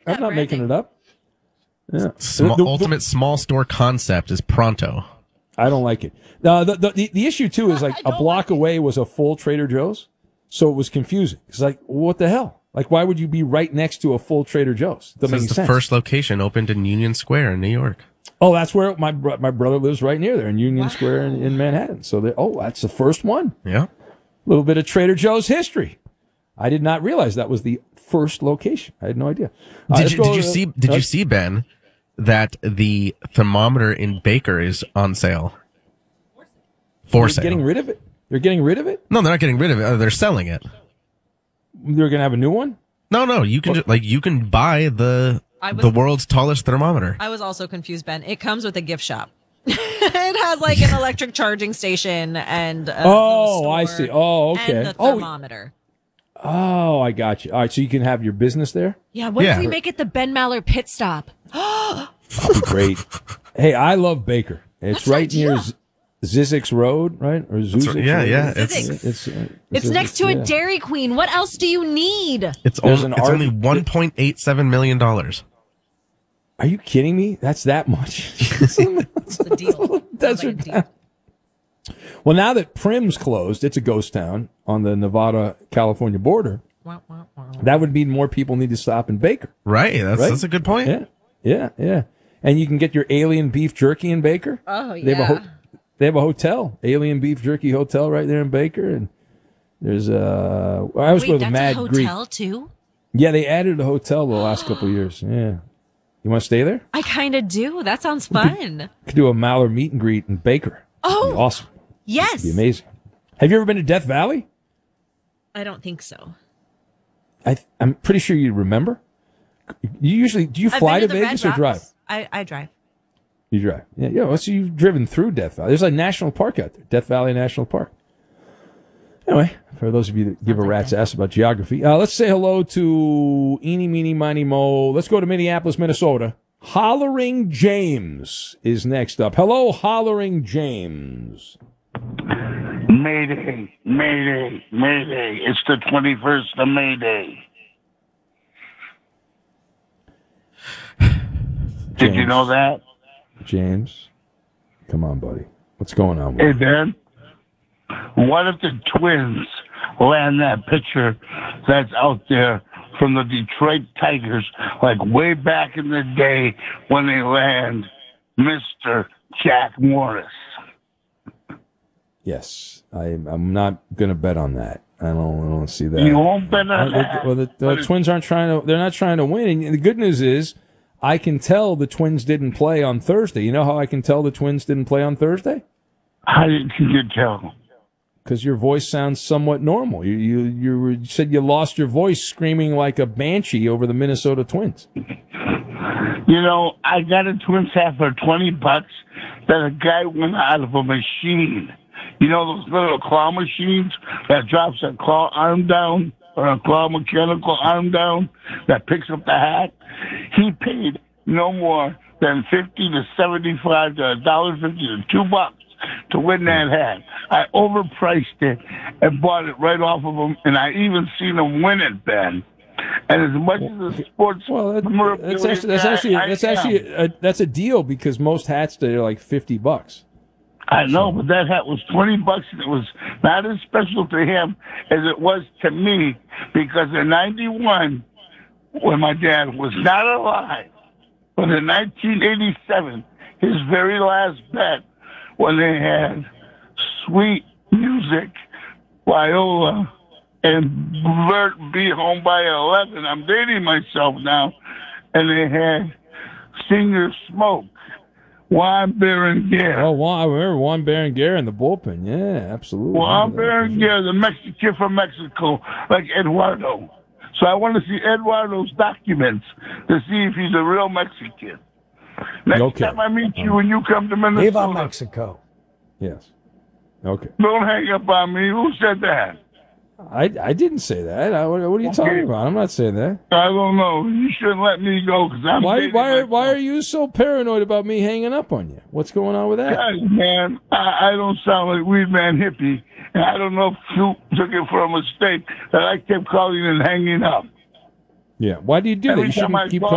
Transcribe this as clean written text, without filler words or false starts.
I'm not making it up. Yeah. Ultimate small store concept is Pronto. I don't like it. The issue too is like a block away was a full Trader Joe's, so it was confusing. It's like, what the hell? Like, why would you be right next to a full Trader Joe's? Doesn't make This is the sense. first location opened in Union Square in New York. Oh, that's where my brother lives, right near there in Union Square in Manhattan. So that's the first one. Yeah. A little bit of Trader Joe's history. I did not realize that was the first location. I had no idea. Did you see, Ben, that the thermometer in Baker is on sale? For sale. Getting rid of it? They're getting rid of it? No, they're not getting rid of it. They're selling it. They're going to have a new one? No. You can you can buy the world's tallest thermometer. I was also confused, Ben. It comes with a gift shop. It has like an electric charging station and I see. Oh, okay. And the thermometer. Oh, I got you. All right, so you can have your business there? Yeah, what if we make it the Ben Maller pit stop? Oh, great. Hey, I love Baker. It's right near Zizek's Road, right? Or Zuzek's Road? Yeah. It's next to a Dairy Queen. What else do you need? It's only $1.87 million. Are you kidding me? That's that much. It's a deal. Desert Town. Well, now that Prim's closed, it's a ghost town on the Nevada-California border. That would mean more people need to stop in Baker. Right. That's a good point. Yeah. And you can get your alien beef jerky in Baker. Oh, yeah. They have a hotel, Alien Beef Jerky Hotel right there in Baker. And there's I always go to the Mad Greek. Hotel too? Yeah, they added a hotel the last couple of years. Yeah. You want to stay there? I kind of do. That sounds fun. Could do a Maller meet and greet in Baker. Oh. Awesome. Yes. It'd be amazing. Have you ever been to Death Valley? I don't think so. I'm pretty sure you remember. Do you fly to Vegas or drive? I drive. You drive. Yeah. So you've driven through Death Valley. There's a national park out there, Death Valley National Park. Anyway, for those of you that give a rat's ass about geography, let's say hello to Eeny, Meeny, Miny, Mo. Let's go to Minneapolis, Minnesota. Hollering James is next up. Hello, Hollering James. Mayday, Mayday, Mayday. It's the 21st of Mayday. Did you know that? James, come on, buddy. What's going on? Hey, Ben. What if the Twins land that pitcher that's out there from the Detroit Tigers, like way back in the day when they land Mr. Jack Morris? Yes, I'm not going to bet on that. I don't see that. You won't bet on that? Well, the Twins aren't trying to. They're not trying to win. And the good news is, I can tell the Twins didn't play on Thursday. You know how I can tell the Twins didn't play on Thursday? How did you tell? Because your voice sounds somewhat normal. You said you lost your voice screaming like a banshee over the Minnesota Twins. You know, I got a Twins hat for $20 that a guy went out of a machine. You know those little claw machines that drops a claw arm down or a claw mechanical arm down that picks up the hat? He paid no more than $50 to $75 to $1.50 to $2 to win that hat. I overpriced it and bought it right off of him, and I even seen him win it, Ben. And as much as a sports, that's a deal because most hats today are like $50. I know, but that hat was $20, and it was not as special to him as it was to me because in '91, when my dad was not alive, but in 1987, his very last bet, when they had Sweet Music, Viola, and Bert Be Home by 11. I'm dating myself now. And they had Singer Smoke, Juan Berenguer. Oh, I remember Juan Berenguer in the bullpen. Yeah, absolutely. Juan Berenguer, the Mexican from Mexico, like Eduardo. So I want to see Eduardo's documents to see if he's a real Mexican. Next time I meet you when you come to Minnesota. Viva Mexico. Yes. Okay. Don't hang up on me. Who said that? I didn't say that. What are you talking about? I'm not saying that. I don't know. You shouldn't let me go because I'm. Why are you so paranoid about me hanging up on you? What's going on with that? Guys, man, I don't sound like Weed Man Hippie, and I don't know if you took it for a mistake that I kept calling and hanging up. Yeah. Why do you do that? You shouldn't keep